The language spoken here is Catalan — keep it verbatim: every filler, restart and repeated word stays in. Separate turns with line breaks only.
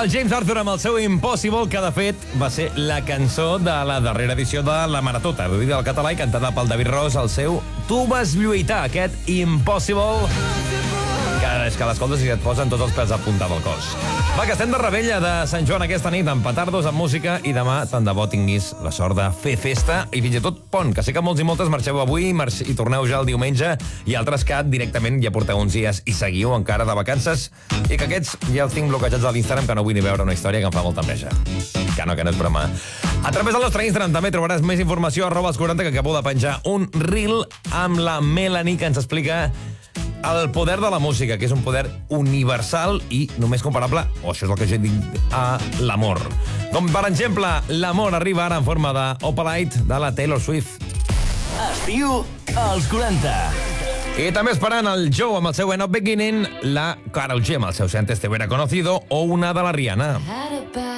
El James Arthur amb el seu Impossible, que de fet va ser la cançó de la darrera edició de la Marató, traduïda al català i cantada pel David Ross, el seu Tu vas lluitar, aquest Impossible, que és que l'escoltes i et posen tots els pèls a punta del cos. Va, que estem de rebella de Sant Joan aquesta nit, amb petardos, amb música, i demà tant de bo tinguis la sort de fer festa i fins i tot pont, que sé que molts i moltes marxeu avui marx i torneu ja el diumenge, i altres que directament ja porteu uns dies i seguiu encara de vacances, i que aquests ja els tinc bloquejats a l'Instagram, que no vull ni veure una història que em fa molta enveja. Que no, que no és broma. A través del nostre Instagram també trobaràs més informació, arroba els quaranta, que acabo de penjar un reel amb la Melanie, que ens explica el poder de la música, que és un poder universal i només comparable, o això és el que jo dic, a l'amor. Com, per exemple, l'amor arriba ara en forma de Opalite de la Taylor Swift.
Estiu als quaranta.
I també esperant el Joe amb el seu End of Beginning, la Karol G amb el seu Si antes te hubiera conocido o una de la Rihanna.